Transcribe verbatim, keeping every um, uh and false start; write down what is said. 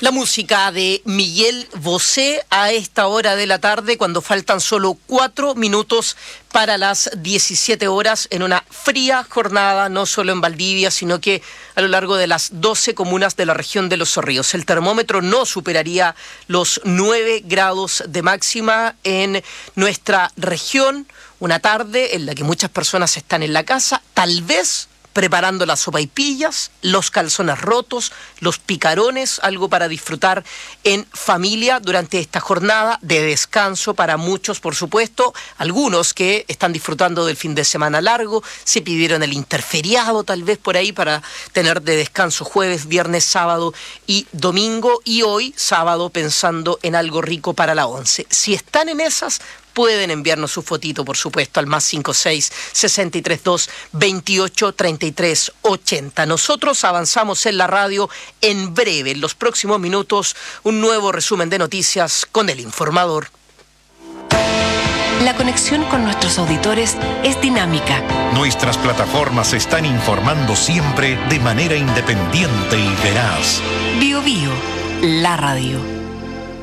La música de Miguel Bosé a esta hora de la tarde, cuando faltan solo cuatro minutos para las diecisiete horas, en una fría jornada, no solo en Valdivia, sino que a lo largo de las doce comunas de la región de Los Ríos. El termómetro no superaría los nueve grados de máxima en nuestra región. Una tarde en la que muchas personas están en la casa, tal vez preparando las sopaipillas, los calzones rotos, los picarones, algo para disfrutar en familia durante esta jornada de descanso para muchos, por supuesto, algunos que están disfrutando del fin de semana largo, se pidieron el interferiado tal vez por ahí para tener de descanso jueves, viernes, sábado y domingo, y hoy, sábado, pensando en algo rico para la once. Si están en esas, pueden enviarnos su fotito, por supuesto, al más cinco seis, seis tres dos, veintiocho, treinta y tres, ochenta. Nosotros avanzamos en la radio en breve, en los próximos minutos, un nuevo resumen de noticias con El Informador. La conexión con nuestros auditores es dinámica. Nuestras plataformas están informando siempre de manera independiente y veraz. Bio Bio, la radio.